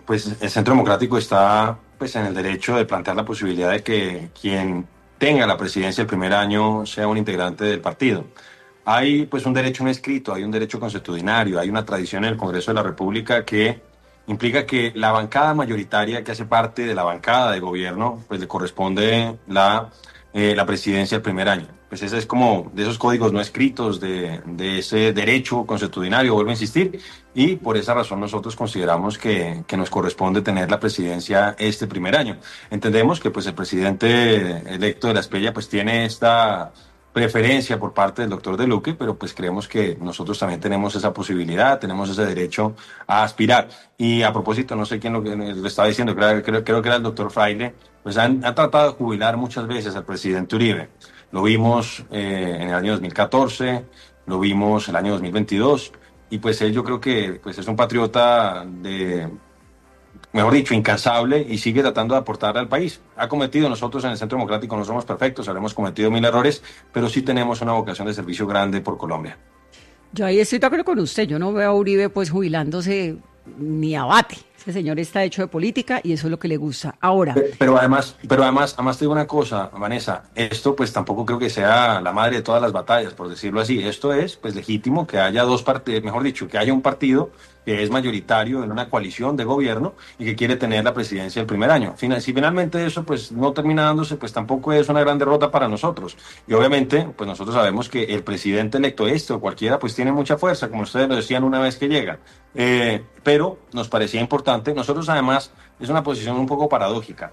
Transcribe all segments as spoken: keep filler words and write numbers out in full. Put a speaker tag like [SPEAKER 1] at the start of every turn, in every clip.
[SPEAKER 1] pues el Centro Democrático está pues en el derecho de plantear la posibilidad de que quien tenga la presidencia el primer año sea un integrante del partido. Hay pues un derecho no escrito, hay un derecho consuetudinario, hay una tradición en el Congreso de la República que implica que la bancada mayoritaria que hace parte de la bancada de gobierno, pues le corresponde la, eh, la presidencia el primer año. Pues ese es como de esos códigos no escritos, de, de ese derecho consuetudinario, vuelvo a insistir, y por esa razón nosotros consideramos que, que nos corresponde tener la presidencia este primer año. Entendemos que pues el presidente electo de la Espriella pues tiene esta preferencia por parte del doctor De Luque, pero pues creemos que nosotros también tenemos esa posibilidad, tenemos ese derecho a aspirar. Y a propósito, no sé quién lo, lo estaba diciendo, creo, creo, creo que era el doctor Fraile, pues han, han tratado de jubilar muchas veces al presidente Uribe. Lo vimos eh, en el año dos mil catorce, lo vimos el año dos mil veintidós, y pues él yo creo que pues es un patriota de... mejor dicho, incansable, y sigue tratando de aportarle al país. Ha cometido, nosotros en el Centro Democrático no somos perfectos, habremos cometido mil errores, pero sí tenemos una vocación de servicio grande por Colombia.
[SPEAKER 2] Yo ahí estoy de acuerdo con usted, yo no veo a Uribe pues jubilándose ni a bate. Ese señor está hecho de política y eso es lo que le gusta. Ahora.
[SPEAKER 1] Pero, pero además, pero además, además te digo una cosa, Vanessa, esto pues tampoco creo que sea la madre de todas las batallas, por decirlo así. Esto es pues legítimo que haya dos partidos, mejor dicho, que haya un partido que es mayoritario en una coalición de gobierno y que quiere tener la presidencia el primer año. Si finalmente eso pues no termina dándose, pues tampoco es una gran derrota para nosotros. Y obviamente, pues nosotros sabemos que el presidente electo este o cualquiera pues tiene mucha fuerza, como ustedes lo decían una vez que llega. Eh, pero nos parecía importante. Nosotros además es una posición un poco paradójica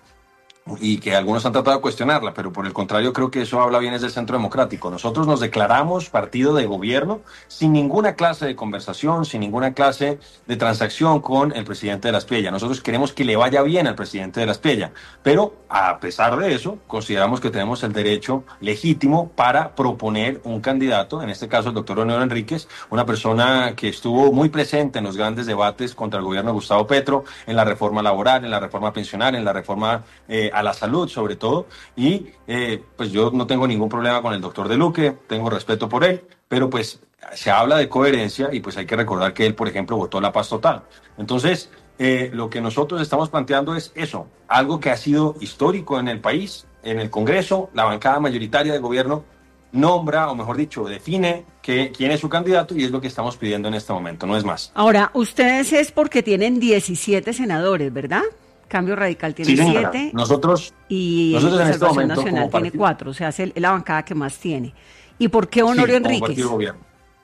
[SPEAKER 1] y que algunos han tratado de cuestionarla, pero por el contrario creo que eso habla bien es del Centro Democrático. Nosotros nos declaramos partido de gobierno sin ninguna clase de conversación, sin ninguna clase de transacción con el presidente de la Espriella. Nosotros queremos que le vaya bien al presidente de la Espriella, pero a pesar de eso consideramos que tenemos el derecho legítimo para proponer un candidato, en este caso el doctor Leonel Enríquez, una persona que estuvo muy presente en los grandes debates contra el gobierno de Gustavo Petro, en la reforma laboral, en la reforma pensional, en la reforma eh, a la salud sobre todo, y eh, pues yo no tengo ningún problema con el doctor De Luque, tengo respeto por él, pero pues se habla de coherencia y pues hay que recordar que él, por ejemplo, votó la paz total. Entonces, eh, lo que nosotros estamos planteando es eso, algo que ha sido histórico en el país, en el Congreso, la bancada mayoritaria del gobierno nombra, o mejor dicho, define que, quién es su candidato y es lo que estamos pidiendo en este momento, no es más.
[SPEAKER 2] Ahora, ustedes es porque tienen diecisiete senadores, ¿verdad? Cambio Radical tiene
[SPEAKER 1] sí,
[SPEAKER 2] siete
[SPEAKER 1] nosotros,
[SPEAKER 2] y
[SPEAKER 1] nosotros en este
[SPEAKER 2] Salvación
[SPEAKER 1] momento,
[SPEAKER 2] Nacional tiene
[SPEAKER 1] partido,
[SPEAKER 2] cuatro, o sea, es, el, es la bancada que más tiene. ¿Y por qué Honorio
[SPEAKER 1] sí,
[SPEAKER 2] Enríquez?
[SPEAKER 1] Como partido de gobierno.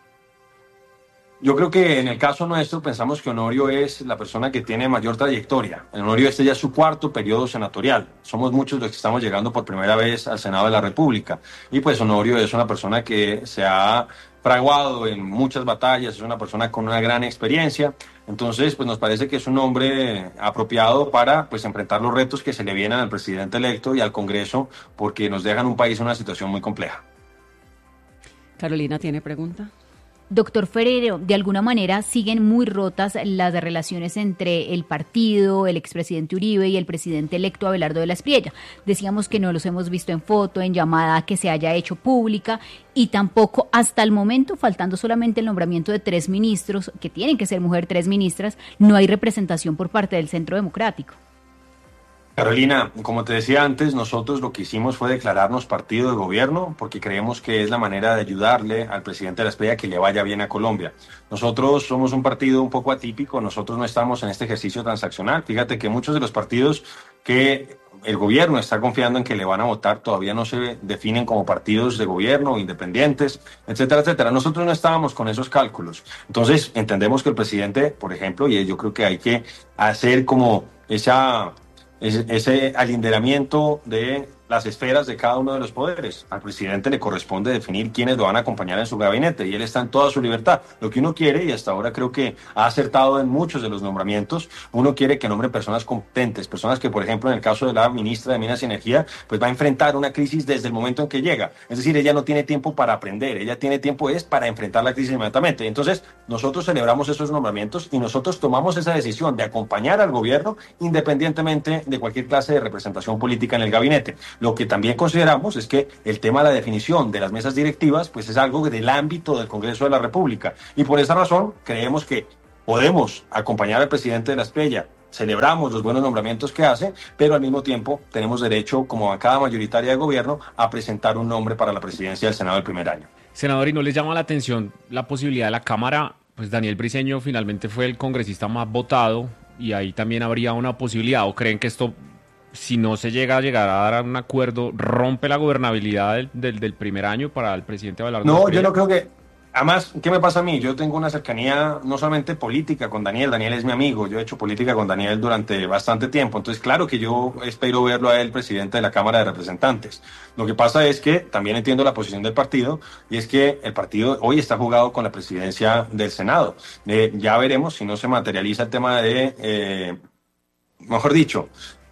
[SPEAKER 1] Yo creo que en el caso nuestro pensamos que Honorio es la persona que tiene mayor trayectoria. Honorio este ya es su cuarto periodo senatorial. Somos muchos los que estamos llegando por primera vez al Senado de la República. Y pues Honorio es una persona que se ha fraguado en muchas batallas, es una persona con una gran experiencia. Entonces, pues nos parece que es un hombre apropiado para pues enfrentar los retos que se le vienen al presidente electo y al Congreso, porque nos dejan un país en una situación muy compleja.
[SPEAKER 2] Carolina, ¿tiene pregunta?
[SPEAKER 3] Doctor Ferrero, de alguna manera siguen muy rotas las relaciones entre el partido, el expresidente Uribe y el presidente electo Abelardo de la Espriella. Decíamos que no los hemos visto en foto, en llamada que se haya hecho pública y tampoco hasta el momento, faltando solamente el nombramiento de tres ministros, que tienen que ser mujer tres ministras, no hay representación por parte del Centro Democrático.
[SPEAKER 1] Carolina, como te decía antes, nosotros lo que hicimos fue declararnos partido de gobierno porque creemos que es la manera de ayudarle al presidente de la Espriella que le vaya bien a Colombia. Nosotros somos un partido un poco atípico, nosotros no estamos en este ejercicio transaccional. Fíjate que muchos de los partidos que el gobierno está confiando en que le van a votar todavía no se definen como partidos de gobierno, independientes, etcétera, etcétera. Nosotros no estábamos con esos cálculos. Entonces, entendemos que el presidente, por ejemplo, y yo creo que hay que hacer como esa... ese alinderamiento de las esferas de cada uno de los poderes. Al presidente le corresponde definir quiénes lo van a acompañar en su gabinete y él está en toda su libertad. Lo que uno quiere, y hasta ahora creo que ha acertado en muchos de los nombramientos, uno quiere que nombren personas competentes, personas que, por ejemplo, en el caso de la ministra de Minas y Energía, pues va a enfrentar una crisis desde el momento en que llega. Es decir, ella no tiene tiempo para aprender, ella tiene tiempo es para enfrentar la crisis inmediatamente. Entonces, nosotros celebramos esos nombramientos y nosotros tomamos esa decisión de acompañar al gobierno independientemente de cualquier clase de representación política en el gabinete. Lo que también consideramos es que el tema de la definición de las mesas directivas pues es algo del ámbito del Congreso de la República y por esa razón creemos que podemos acompañar al presidente de la Espriella celebramos los buenos nombramientos que hace, pero al mismo tiempo tenemos derecho, como bancada mayoritaria de gobierno, a presentar un nombre para la presidencia del Senado del primer año.
[SPEAKER 4] Senador, ¿y no les llama la atención la posibilidad de la Cámara? Pues Daniel Briceño finalmente fue el congresista más votado y ahí también habría una posibilidad, ¿o creen que esto, si no se llega a llegar a dar un acuerdo, rompe la gobernabilidad del, del, del primer año para el presidente Abelardo?
[SPEAKER 1] No, yo no creo que... Además, ¿qué me pasa a mí? Yo tengo una cercanía no solamente política con Daniel, Daniel es mi amigo, yo he hecho política con Daniel durante bastante tiempo, entonces claro que yo espero verlo a él presidente de la Cámara de Representantes. Lo que pasa es que también entiendo la posición del partido, y es que el partido hoy está jugado con la presidencia del Senado. Eh, ya veremos si no se materializa el tema de, eh, mejor dicho,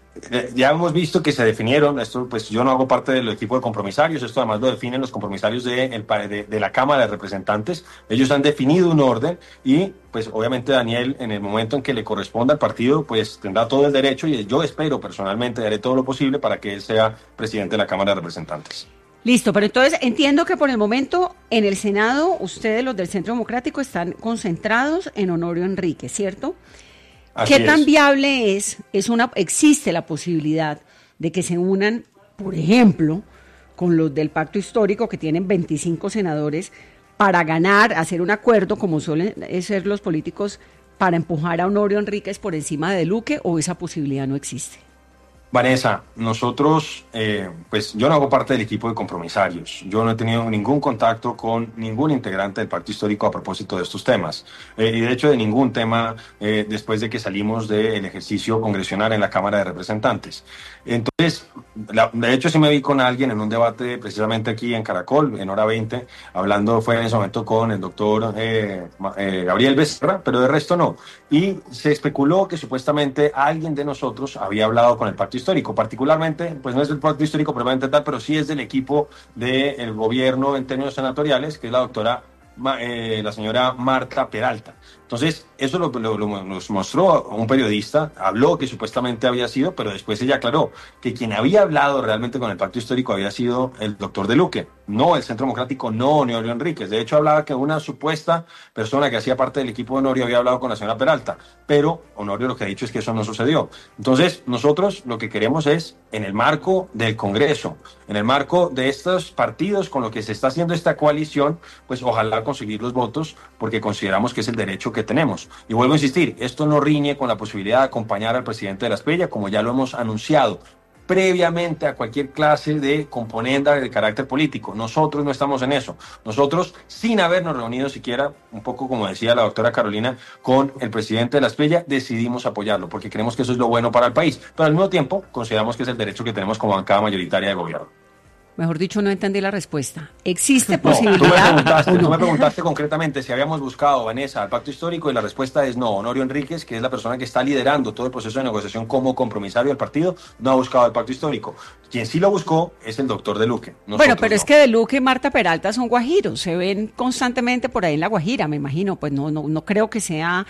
[SPEAKER 1] ya hemos visto que se definieron, esto pues yo no hago parte del equipo de compromisarios, esto además lo definen los compromisarios de, el, de, de la Cámara de Representantes, ellos han definido un orden y pues obviamente Daniel en el momento en que le corresponda al partido pues tendrá todo el derecho y yo espero personalmente, haré todo lo posible para que él sea presidente de la Cámara de Representantes.
[SPEAKER 2] Listo, pero entonces entiendo que por el momento en el Senado ustedes los del Centro Democrático están concentrados en Honorio Enríquez, ¿cierto?
[SPEAKER 1] Así
[SPEAKER 2] ¿Qué tan
[SPEAKER 1] es.
[SPEAKER 2] viable es? Es una, existe la posibilidad de que se unan, por ejemplo, con los del Pacto Histórico, que tienen veinticinco senadores, para ganar, hacer un acuerdo, como suelen ser los políticos, para empujar a Honorio Enríquez por encima de Luque, o esa posibilidad no existe?
[SPEAKER 1] Vanessa, nosotros, eh, pues yo no hago parte del equipo de compromisarios. Yo no he tenido ningún contacto con ningún integrante del Pacto Histórico a propósito de estos temas. Eh, y de hecho de ningún tema eh, después de que salimos del ejercicio congresional en la Cámara de Representantes. Entonces, la, de hecho sí me vi con alguien en un debate precisamente aquí en Caracol, en hora veinte, hablando, fue en ese momento con el doctor eh, eh, Gabriel Becerra, pero de resto no. Y se especuló que supuestamente alguien de nosotros había hablado con el Pacto Histórico, particularmente, pues no es del Pacto Histórico propiamente tal, pero sí es del equipo del gobierno en términos senatoriales, que es la doctora, eh, la señora Marta Peralta. Entonces, eso lo, lo, lo nos mostró un periodista, habló que supuestamente había sido, pero después ella aclaró que quien había hablado realmente con el Pacto Histórico había sido el doctor De Luque, no el Centro Democrático, no Honorio Enríquez. De hecho, hablaba que una supuesta persona que hacía parte del equipo de Honorio había hablado con la señora Peralta, pero Honorio lo que ha dicho es que eso no sucedió. Entonces, nosotros lo que queremos es, en el marco del Congreso, en el marco de estos partidos con lo que se está haciendo esta coalición, pues ojalá conseguir los votos, porque consideramos que es el derecho que tenemos. Y vuelvo a insistir, esto no riñe con la posibilidad de acompañar al presidente de la Espriella, como ya lo hemos anunciado previamente a cualquier clase de componenda de carácter político. Nosotros no estamos en eso. Nosotros, sin habernos reunido siquiera, un poco como decía la doctora Carolina, con el presidente de la Espriella, decidimos apoyarlo, porque creemos que eso es lo bueno para el país. Pero al mismo tiempo, consideramos que es el derecho que tenemos como bancada mayoritaria de gobierno.
[SPEAKER 2] Mejor dicho, no entendí la respuesta. ¿Existe
[SPEAKER 1] No,
[SPEAKER 2] posibilidad?
[SPEAKER 1] tú me preguntaste,
[SPEAKER 2] ¿o no?
[SPEAKER 1] tú me preguntaste concretamente si habíamos buscado, Vanessa, al Pacto Histórico, y la respuesta es no. Honorio Enríquez, que es la persona que está liderando todo el proceso de negociación como compromisario del partido, no ha buscado el Pacto Histórico. Quien sí lo buscó es el doctor De Luque.
[SPEAKER 2] Bueno, pero
[SPEAKER 1] no.
[SPEAKER 2] es que De Luque y Marta Peralta son guajiros, se ven constantemente por ahí en La Guajira, me imagino. Pues no, no, no creo que sea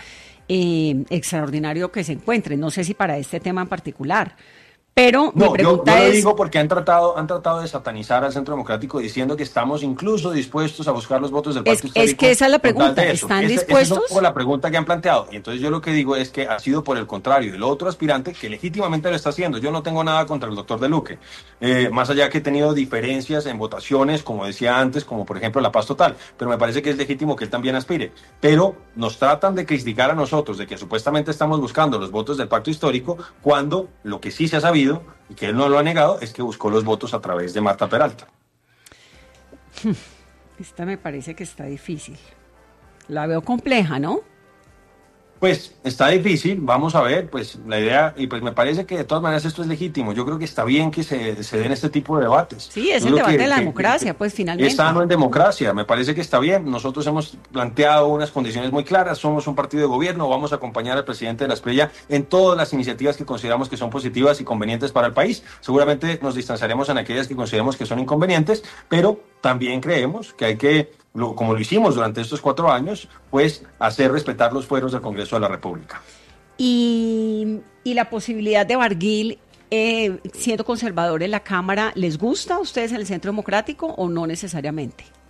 [SPEAKER 2] eh, extraordinario que se encuentren. No sé si para este tema en particular. Pero
[SPEAKER 1] No,
[SPEAKER 2] mi pregunta
[SPEAKER 1] yo, yo lo
[SPEAKER 2] es...
[SPEAKER 1] digo porque han tratado, han tratado de satanizar al Centro Democrático diciendo que estamos incluso dispuestos a buscar los votos del Pacto
[SPEAKER 2] Es,
[SPEAKER 1] Histórico.
[SPEAKER 2] es que esa es la
[SPEAKER 1] con tal
[SPEAKER 2] pregunta,
[SPEAKER 1] de eso.
[SPEAKER 2] ¿están
[SPEAKER 1] Esa-
[SPEAKER 2] dispuestos?
[SPEAKER 1] Esa es un poco la pregunta que han planteado. Y entonces yo lo que digo es que ha sido por el contrario del otro aspirante que legítimamente lo está haciendo. Yo no tengo nada contra el doctor De Luque. Eh, más allá que he tenido diferencias en votaciones, como decía antes, como por ejemplo la paz total. Pero me parece que es legítimo que él también aspire. Pero nos tratan de criticar a nosotros de que supuestamente estamos buscando los votos del Pacto Histórico, cuando lo que sí se ha sabido, y que él no lo ha negado, es que buscó los votos a través de Marta Peralta.
[SPEAKER 2] Esta me parece que está difícil. La veo compleja, ¿no?
[SPEAKER 1] Pues está difícil, vamos a ver, pues la idea, y pues me parece que de todas maneras esto es legítimo. Yo creo que está bien que se, se den este tipo de debates.
[SPEAKER 2] Sí, es
[SPEAKER 1] Yo
[SPEAKER 2] el
[SPEAKER 1] creo
[SPEAKER 2] debate
[SPEAKER 1] que-
[SPEAKER 2] de la
[SPEAKER 1] que-
[SPEAKER 2] democracia,
[SPEAKER 1] que-
[SPEAKER 2] pues finalmente.
[SPEAKER 1] Es sano en democracia, me parece que está bien. Nosotros hemos planteado unas condiciones muy claras, somos un partido de gobierno, vamos a acompañar al presidente de la Espriella en todas las iniciativas que consideramos que son positivas y convenientes para el país. Seguramente nos distanciaremos en aquellas que consideremos que son inconvenientes, pero también creemos que hay que, lo- como lo hicimos durante estos cuatro años, pues hacer respetar los fueros del Congreso de la República.
[SPEAKER 2] Y, y la posibilidad de Barguil, eh, siendo conservador en la Cámara, ¿les gusta a ustedes en el Centro Democrático o no necesariamente?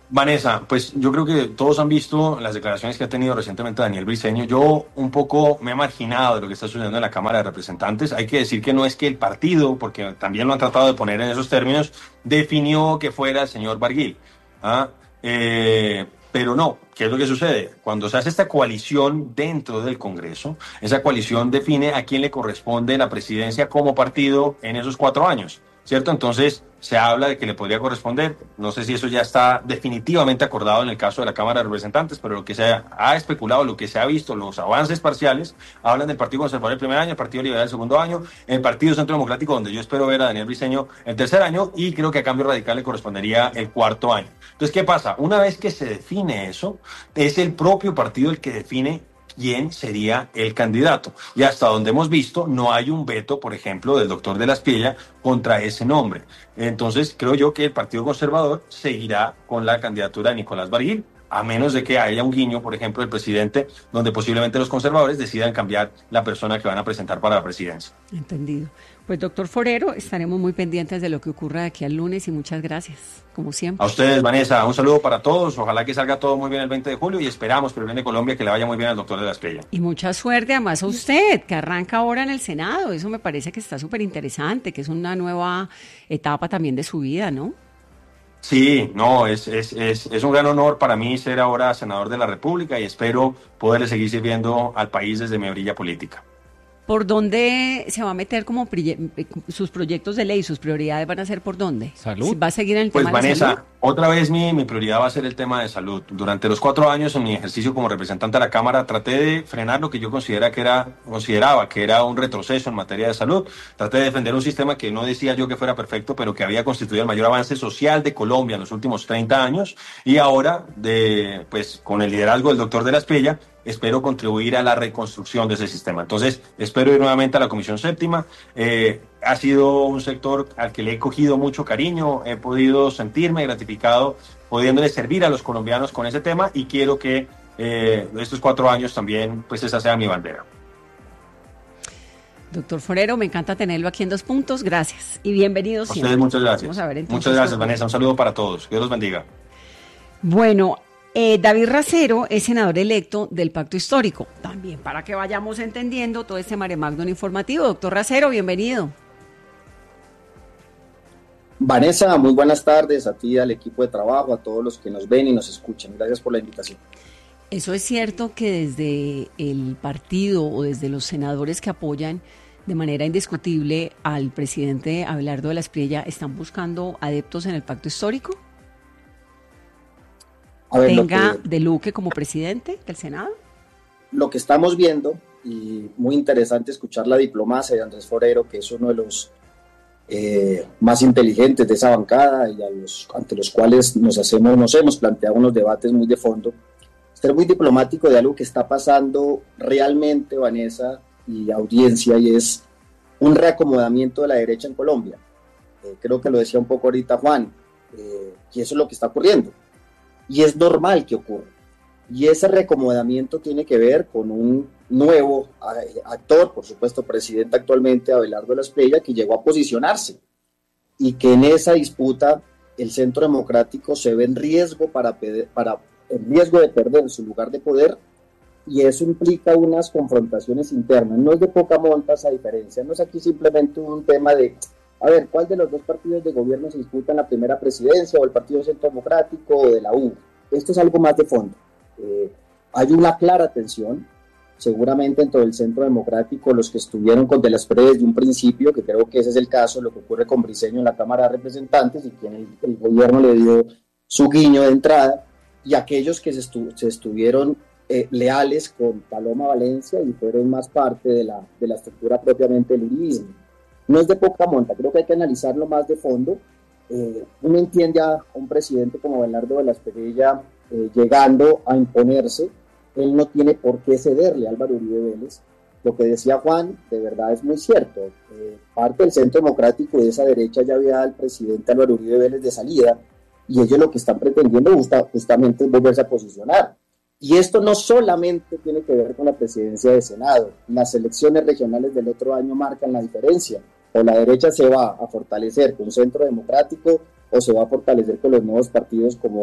[SPEAKER 1] Vanessa, pues yo creo que todos han visto las declaraciones que ha tenido recientemente Daniel Briceño. Yo un poco me he marginado de lo que está sucediendo en la Cámara de Representantes. Hay que decir que no es que el partido, porque también lo han tratado de poner en esos términos, definió que fuera el señor Barguil. ¿Ah? Eh, pero no, ¿qué es lo que sucede? Cuando se hace esta coalición dentro del Congreso, esa coalición define a quién le corresponde la presidencia como partido en esos cuatro años. ¿Cierto? Entonces se habla de que le podría corresponder, no sé si eso ya está definitivamente acordado en el caso de la Cámara de Representantes, pero lo que se ha especulado, lo que se ha visto, los avances parciales, hablan del Partido Conservador el primer año, el Partido Liberal el segundo año, el Partido Centro Democrático, donde yo espero ver a Daniel Briceño el tercer año, y creo que a Cambio Radical le correspondería el cuarto año. Entonces, ¿qué pasa? Una vez que se define eso, es el propio partido el que define quién sería el candidato. Y hasta donde hemos visto, no hay un veto, por ejemplo, del doctor de la Espriella contra ese nombre. Entonces, creo yo que el Partido Conservador seguirá con la candidatura de Nicolás Barguil, a menos de que haya un guiño, por ejemplo, del presidente, donde posiblemente los conservadores decidan cambiar la persona que van a presentar para la presidencia.
[SPEAKER 2] Entendido. Pues, doctor Forero, estaremos muy pendientes de lo que ocurra de aquí al lunes y muchas gracias, como siempre.
[SPEAKER 1] A ustedes, Vanessa, un saludo para todos. Ojalá que salga todo muy bien el veinte de julio y esperamos, por el bien de Colombia, que le vaya muy bien al doctor de la Espriella.
[SPEAKER 2] Y mucha suerte, además, a usted, que arranca ahora en el Senado. Eso me parece que está súper interesante, que es una nueva etapa también de su vida, ¿no?
[SPEAKER 1] Sí, no, es, es, es, es un gran honor para mí ser ahora senador de la República y espero poderle seguir sirviendo al país desde mi orilla política.
[SPEAKER 2] ¿Por dónde se va a meter como sus proyectos de ley, sus prioridades van a ser por dónde?
[SPEAKER 4] ¿Salud?
[SPEAKER 2] ¿Va a seguir en el
[SPEAKER 1] pues
[SPEAKER 2] tema
[SPEAKER 1] Vanessa,
[SPEAKER 2] de salud?
[SPEAKER 1] Otra vez mi, mi prioridad va a ser el tema de salud. Durante los cuatro años en mi ejercicio como representante de la Cámara traté de frenar lo que yo considera que era, consideraba que era un retroceso en materia de salud. Traté de defender un sistema que no decía yo que fuera perfecto, pero que había constituido el mayor avance social de Colombia en los últimos treinta años. Y ahora, de, pues, con el liderazgo del doctor de la Espriella, espero contribuir a la reconstrucción de ese sistema. Entonces, espero ir nuevamente a la Comisión Séptima. Eh, ha sido un sector al que le he cogido mucho cariño, he podido sentirme gratificado pudiéndole servir a los colombianos con ese tema y quiero que eh, estos cuatro años también, pues esa sea mi bandera.
[SPEAKER 2] Doctor Forero, me encanta tenerlo aquí en Dos Puntos. Gracias y bienvenido siempre.
[SPEAKER 1] Ustedes, muchas gracias.
[SPEAKER 2] Vamos a ver, entonces,
[SPEAKER 1] muchas gracias, Vanessa. Un saludo para todos. Dios los bendiga.
[SPEAKER 2] Bueno, eh, David Racero es senador electo del Pacto Histórico. También para que vayamos entendiendo todo este mare magnum informativo. Doctor Racero, bienvenido.
[SPEAKER 5] Vanessa, muy buenas tardes a ti, al equipo de trabajo, a todos los que nos ven y nos escuchan. Gracias por la invitación.
[SPEAKER 2] ¿Eso es cierto que desde el partido o desde los senadores que apoyan de manera indiscutible al presidente Abelardo de la Espriella están buscando adeptos en el Pacto Histórico? A ver, ¿Tenga que, de Luque como presidente del Senado?
[SPEAKER 5] Lo que estamos viendo, y muy interesante escuchar la diplomacia de Andrés Forero, que es uno de los Eh, más inteligentes de esa bancada y a los, ante los cuales nos hacemos, nos hemos planteado unos debates muy de fondo, ser muy diplomático de algo que está pasando realmente, Vanessa y audiencia, y es un reacomodamiento de la derecha en Colombia. Eh, creo que lo decía un poco ahorita Juan, eh, y eso es lo que está ocurriendo, y es normal que ocurra. Y ese reacomodamiento tiene que ver con un nuevo actor, por supuesto, presidente actualmente, Abelardo de la Espriella, que llegó a posicionarse y que en esa disputa el Centro Democrático se ve en riesgo, para, para, en riesgo de perder su lugar de poder, y eso implica unas confrontaciones internas. No es de poca monta esa diferencia, no es aquí simplemente un tema de, a ver, ¿cuál de los dos partidos de gobierno se disputa en la primera presidencia, o el Partido Centro Democrático o de la U? Esto es algo más de fondo. Eh, hay una clara tensión, seguramente dentro del Centro Democrático, los que estuvieron con De la Espriella desde un principio, que creo que ese es el caso, lo que ocurre con Briceño en la Cámara de Representantes y quien el, el gobierno le dio su guiño de entrada, y aquellos que se, estu se estuvieron eh, leales con Paloma Valencia y fueron más parte de la, de la estructura propiamente del uribismo. No es de poca monta, creo que hay que analizarlo más de fondo. Eh, uno entiende a un presidente como Abelardo de la Espriella Eh, llegando a imponerse, él no tiene por qué cederle a Álvaro Uribe Vélez. Lo que decía Juan, de verdad es muy cierto. Eh, parte del Centro Democrático y de esa derecha ya había al presidente Álvaro Uribe Vélez de salida, y ellos lo que están pretendiendo justa, justamente es volverse a posicionar. Y esto no solamente tiene que ver con la presidencia del Senado. Las elecciones regionales del otro año marcan la diferencia. O la derecha se va a fortalecer con Centro Democrático, o se va a fortalecer con los nuevos partidos como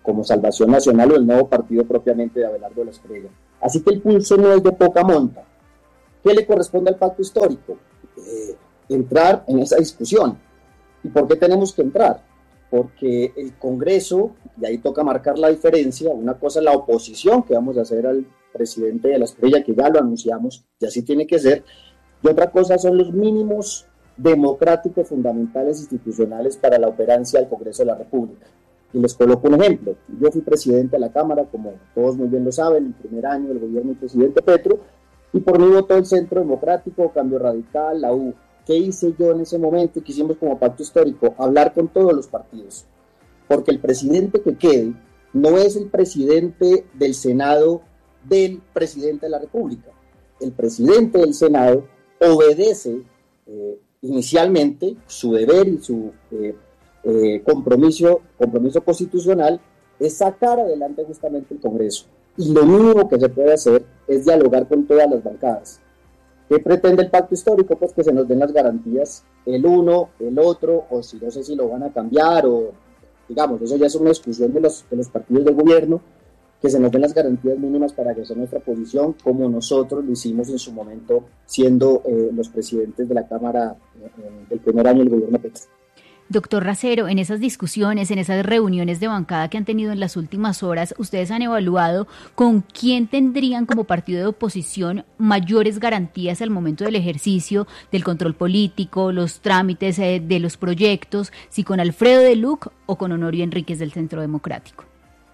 [SPEAKER 5] como Salvación Nacional o el nuevo partido propiamente de Abelardo de la Espriella. Así que el pulso no es de poca monta. ¿Qué le corresponde al pacto histórico? Eh, entrar en esa discusión. ¿Y por qué tenemos que entrar? Porque el Congreso, y ahí toca marcar la diferencia, una cosa es la oposición que vamos a hacer al presidente de la Espriella, que ya lo anunciamos, y así tiene que ser, y otra cosa son los mínimos democráticos fundamentales institucionales para la operancia del Congreso de la República. Y les coloco un ejemplo. Yo fui presidente de la Cámara, como todos muy bien lo saben, el primer año del gobierno del presidente Petro, y por mí votó el Centro Democrático, Cambio Radical, la U. ¿Qué hice yo en ese momento? ¿Qué hicimos como pacto histórico? Hablar con todos los partidos. Porque el presidente que quede no es el presidente del Senado del presidente de la República. El presidente del Senado obedece eh, inicialmente su deber y su eh, eh, compromiso, compromiso constitucional es sacar adelante justamente el Congreso. Y lo mínimo que se puede hacer es dialogar con todas las bancadas. ¿Qué pretende el pacto histórico? Pues que se nos den las garantías el uno, el otro, o si no sé si lo van a cambiar, o digamos, eso ya es una discusión de los, de los partidos del gobierno, que se nos den las garantías mínimas para ejercer nuestra posición, como nosotros lo hicimos en su momento, siendo eh, los presidentes de la Cámara eh, del primer año del gobierno Petro.
[SPEAKER 3] Doctor Racero, en esas discusiones, en esas reuniones de bancada que han tenido en las últimas horas, ¿ustedes han evaluado con quién tendrían como partido de oposición mayores garantías al momento del ejercicio del control político, los trámites eh, de los proyectos, si con Alfredo de Luc o con Honorio Enríquez del Centro Democrático?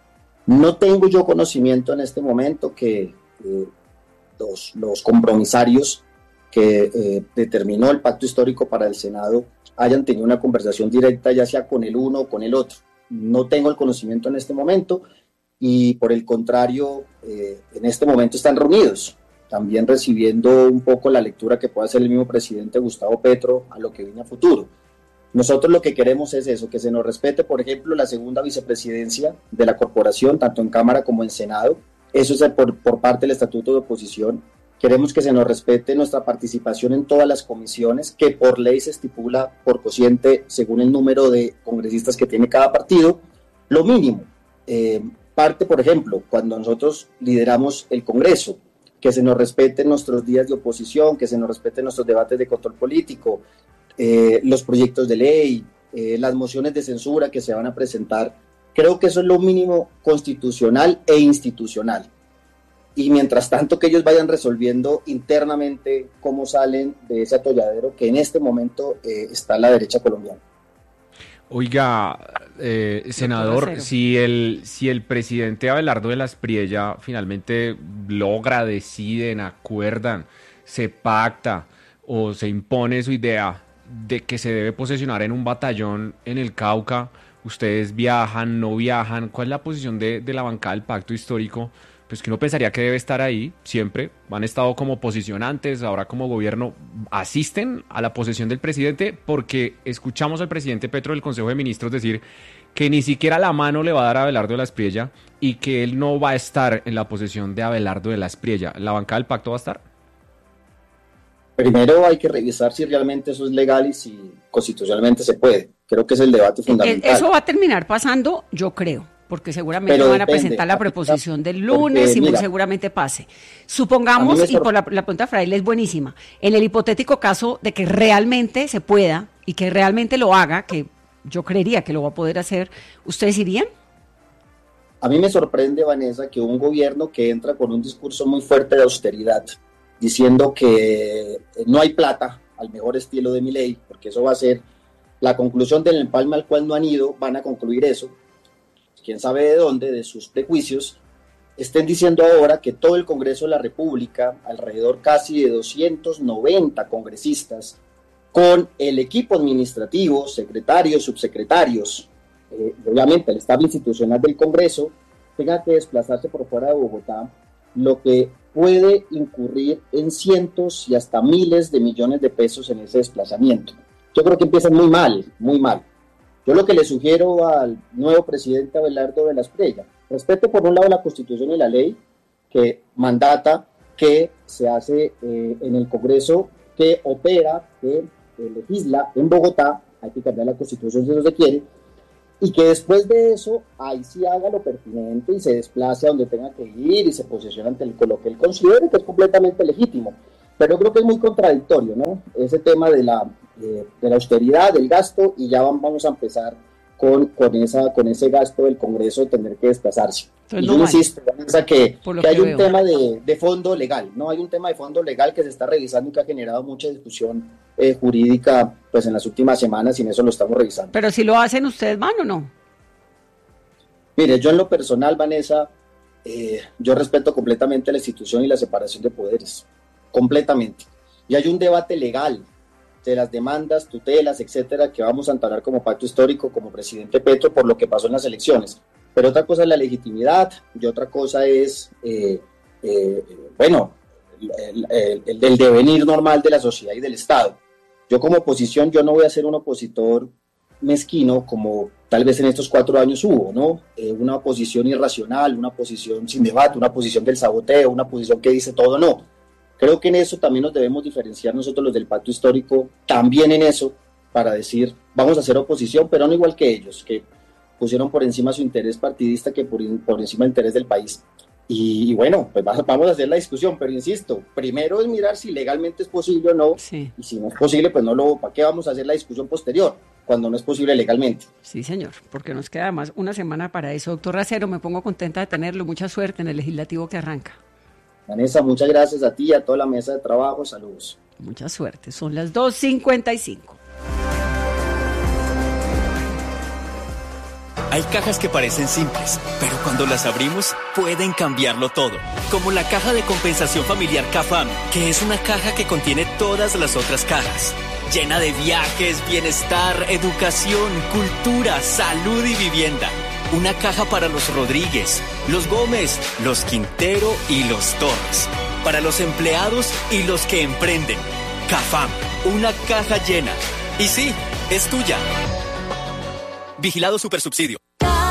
[SPEAKER 5] No tengo yo conocimiento en este momento que eh, los, los compromisarios que eh, determinó el pacto histórico para el Senado hayan tenido una conversación directa, ya sea con el uno o con el otro. No tengo el conocimiento en este momento y por el contrario, eh, en este momento están reunidos, también recibiendo un poco la lectura que puede hacer el mismo presidente Gustavo Petro a lo que viene a futuro. Nosotros lo que queremos es eso, que se nos respete, por ejemplo, la segunda vicepresidencia de la corporación, tanto en Cámara como en Senado. Eso es por, por parte del Estatuto de Oposición. Queremos que se nos respete nuestra participación en todas las comisiones, que por ley se estipula por cociente según el número de congresistas que tiene cada partido. Lo mínimo, eh, parte, por ejemplo, cuando nosotros lideramos el Congreso, que se nos respeten nuestros días de oposición, que se nos respeten nuestros debates de control político, eh, los proyectos de ley, eh, las mociones de censura que se van a presentar. Creo que eso es lo mínimo constitucional e institucional. Y mientras tanto que ellos vayan resolviendo internamente cómo salen de ese atolladero que en este momento eh, está en la derecha colombiana.
[SPEAKER 4] Oiga, eh, senador, si el, si el presidente Abelardo de la Espriella finalmente logra, deciden, acuerdan, se pacta o se impone su idea de que se debe posesionar en un batallón en el Cauca, ustedes viajan, no viajan, ¿cuál es la posición de, de la bancada del pacto histórico? Pues que uno pensaría que debe estar ahí siempre, han estado como posicionantes, ahora como gobierno, asisten a la posesión del presidente, porque escuchamos al presidente Petro del Consejo de Ministros decir que ni siquiera la mano le va a dar a Abelardo de la Espriella y que él no va a estar en la posesión de Abelardo de la Espriella. ¿La bancada del pacto va a estar?
[SPEAKER 5] Primero hay que revisar si realmente eso es legal y si constitucionalmente se puede. Creo que es el debate fundamental.
[SPEAKER 2] Eso va a terminar pasando, yo creo. Porque seguramente
[SPEAKER 5] Pero
[SPEAKER 2] van
[SPEAKER 5] depende.
[SPEAKER 2] a presentar la proposición del lunes porque, y muy mira, seguramente pase. Supongamos, y por la, la pregunta de Fraile es buenísima, en el hipotético caso de que realmente se pueda y que realmente lo haga, que yo creería que lo va a poder hacer, ¿ustedes irían?
[SPEAKER 5] A mí me sorprende, Vanessa, que un gobierno que entra con un discurso muy fuerte de austeridad, diciendo que no hay plata, al mejor estilo de Milei, porque eso va a ser la conclusión del empalme al cual no han ido, van a concluir eso, quién sabe de dónde, de sus prejuicios, estén diciendo ahora que todo el Congreso de la República, alrededor casi de doscientos noventa congresistas, con el equipo administrativo, secretarios, subsecretarios, eh, obviamente el estado institucional del Congreso, tenga que desplazarse por fuera de Bogotá, lo que puede incurrir en cientos y hasta miles de millones de pesos en ese desplazamiento. Yo creo que empieza muy mal, muy mal. Yo lo que le sugiero al nuevo presidente Abelardo de la Espriella, respeto por un lado la Constitución y la ley que mandata que se hace eh, en el Congreso, que opera, que eh, legisla en Bogotá, hay que cambiar la Constitución si no se quiere, y que después de eso, ahí sí haga lo pertinente y se desplace a donde tenga que ir y se posicione ante el, lo que él considere que es completamente legítimo. Pero yo creo que es muy contradictorio, ¿no? Ese tema de la, eh, de la austeridad, del gasto, y ya vamos a empezar con, con, esa, con ese gasto del Congreso de tener que desplazarse. Entonces, y yo no insisto, Vanessa, que, que, que hay un veo. tema de, de fondo legal, ¿no? Hay un tema de fondo legal que se está revisando y que ha generado mucha discusión eh, jurídica pues en las últimas semanas, y en eso lo estamos revisando.
[SPEAKER 2] Pero si lo hacen, ¿ustedes van o no?
[SPEAKER 5] Mire, yo en lo personal, Vanessa, eh, yo respeto completamente la institución y la separación de poderes, completamente. Y hay un debate legal de las demandas, tutelas, etcétera, que vamos a entablar como pacto histórico, como presidente Petro, por lo que pasó en las elecciones. Pero otra cosa es la legitimidad, y otra cosa es, eh, eh, bueno, el, el, el, el devenir normal de la sociedad y del Estado. Yo como oposición, yo no voy a ser un opositor mezquino como tal vez en estos cuatro años hubo, ¿no? Eh, una oposición irracional, una oposición sin debate, una oposición del saboteo, una oposición que dice todo no. Creo que en eso también nos debemos diferenciar nosotros los del pacto histórico, también en eso, para decir, vamos a hacer oposición, pero no igual que ellos, que pusieron por encima su interés partidista que por, por encima del interés del país. Y, y bueno, pues vamos a hacer la discusión, pero insisto, primero es mirar si legalmente es posible o no, sí. Y si no es posible, pues no lo, ¿para qué vamos a hacer la discusión posterior? Cuando no es posible legalmente.
[SPEAKER 2] Sí, señor, porque nos queda más una semana para eso. Doctor Racero, me pongo contenta de tenerlo. Mucha suerte en el legislativo que arranca.
[SPEAKER 5] Vanessa, muchas gracias a ti y a toda la mesa de trabajo. Saludos.
[SPEAKER 2] Mucha suerte. Son las dos cincuenta y cinco.
[SPEAKER 6] Hay cajas que parecen simples, pero cuando las abrimos pueden cambiarlo todo. Como la caja de compensación familiar CAFAM, que es una caja que contiene todas las otras cajas. Llena de viajes, bienestar, educación, cultura, salud y vivienda. Una caja para los Rodríguez, los Gómez, los Quintero y los Torres. Para los empleados y los que emprenden. CAFAM, una caja llena. Y sí, es tuya. Vigilado Supersubsidio.